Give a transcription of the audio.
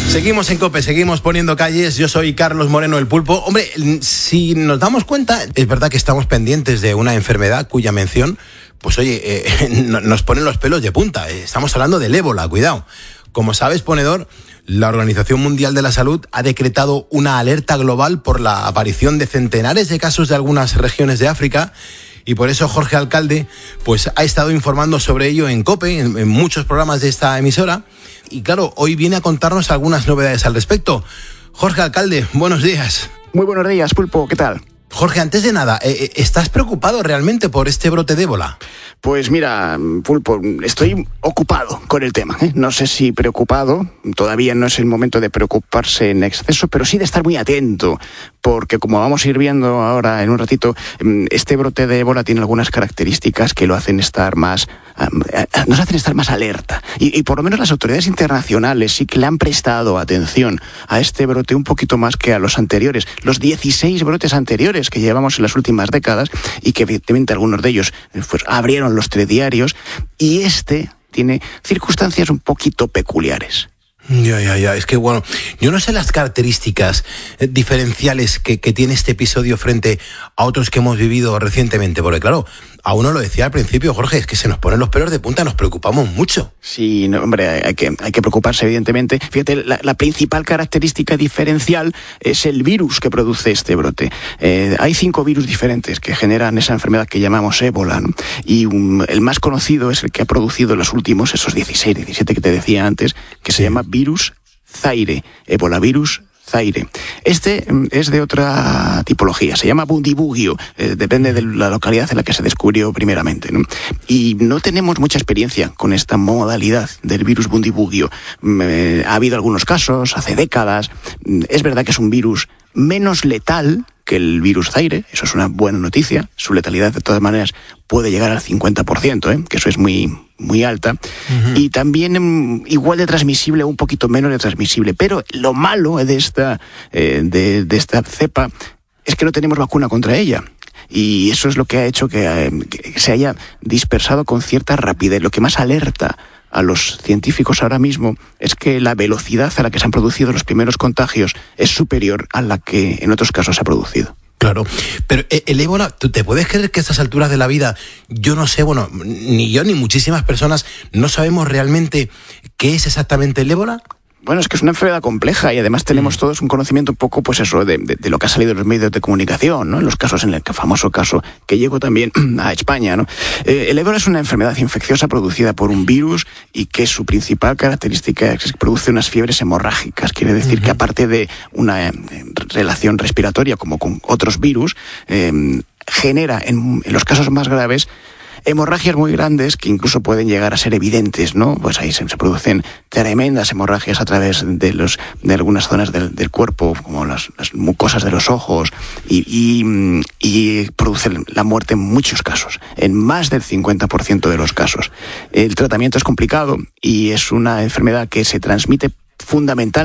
Seguimos en COPE, seguimos poniendo calles. Yo soy Carlos Moreno, el Pulpo. Hombre, si nos damos cuenta, es verdad que estamos pendientes de una enfermedad cuya mención, pues oye, nos ponen los pelos de punta. Estamos hablando del ébola, cuidado. Como sabes, ponedor, la Organización Mundial de la Salud ha decretado una alerta global por la aparición de centenares de casos de algunas regiones de África. Y por eso Jorge Alcalde pues ha estado informando sobre ello en COPE, en muchos programas de esta emisora. Y claro, hoy viene a contarnos algunas novedades al respecto. Jorge Alcalde, buenos días. Muy buenos días, Pulpo, ¿qué tal? Jorge, antes de nada, ¿estás preocupado realmente por este brote de ébola? Pues mira, Pulpo, estoy ocupado con el tema, ¿eh? No sé si preocupado, todavía no es el momento de preocuparse en exceso, pero sí de estar muy atento, porque como vamos a ir viendo ahora en un ratito, este brote de ébola tiene algunas características que lo hacen estar más, nos hacen estar más alerta. Y por lo menos las autoridades internacionales sí que le han prestado atención a este brote un poquito más que a los anteriores, los 16 brotes anteriores que llevamos en las últimas décadas y que evidentemente algunos de ellos pues abrieron los telediarios, y este tiene circunstancias un poquito peculiares. Ya. Es que, bueno, yo no sé las características diferenciales que tiene este episodio frente a otros que hemos vivido recientemente, porque claro, a uno lo decía al principio, Jorge, es que se nos ponen los pelos de punta, nos preocupamos mucho. Sí, no, hombre, hay que preocuparse, evidentemente. Fíjate, la principal característica diferencial es el virus que produce este brote. Hay 5 virus diferentes que generan esa enfermedad que llamamos ébola, ¿no? Y el más conocido es el que ha producido los últimos, esos 16, 17 que te decía antes, que se llama virus Zaire, ebolavirus Zaire. Este es de otra tipología, se llama Bundibugyo, depende de la localidad en la que se descubrió primeramente, ¿no? Y no tenemos mucha experiencia con esta modalidad del virus Bundibugyo. Ha habido algunos casos hace décadas. Es verdad que es un virus menos letal que el virus Zaire, eso es una buena noticia. Su letalidad, de todas maneras, puede llegar al 50%, que eso es muy alta. Uh-huh. Y también igual de transmisible o un poquito menos de transmisible. Pero lo malo de esta cepa es que no tenemos vacuna contra ella. Y eso es lo que ha hecho que se haya dispersado con cierta rapidez. Lo que más alerta a los científicos ahora mismo es que la velocidad a la que se han producido los primeros contagios es superior a la que en otros casos se ha producido. Claro, pero el ébola, ¿tú te puedes creer que a estas alturas de la vida, yo no sé, bueno, ni yo ni muchísimas personas no sabemos realmente qué es exactamente el ébola? Bueno, es que es una enfermedad compleja y además tenemos todos un conocimiento un poco, pues eso, de lo que ha salido en los medios de comunicación, ¿no? En los casos, en el famoso caso que llegó también a España, ¿no? El ébola es una enfermedad infecciosa producida por un virus y que su principal característica es que produce unas fiebres hemorrágicas. Quiere decir que aparte de una relación respiratoria como con otros virus, genera en los casos más graves hemorragias muy grandes que incluso pueden llegar a ser evidentes, ¿no? Pues ahí se producen tremendas hemorragias a través de algunas zonas del cuerpo, como las mucosas de los ojos, y producen la muerte en muchos casos, en más del 50% de los casos. El tratamiento es complicado y es una enfermedad que se transmite fundamentalmente